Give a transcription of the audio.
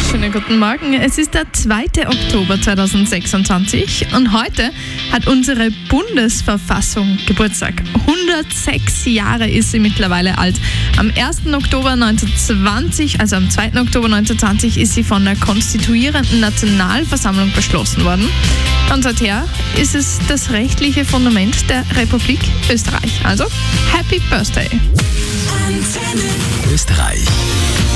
Schönen guten Morgen. Es ist der 2. Oktober 2026 und heute hat unsere Bundesverfassung Geburtstag. 106 Jahre ist sie mittlerweile alt. Am 1. Oktober 1920, also am 2. Oktober 1920, ist sie von der konstituierenden Nationalversammlung beschlossen worden. Und seither ist es das rechtliche Fundament der Republik Österreich. Also, Happy Birthday! Österreich.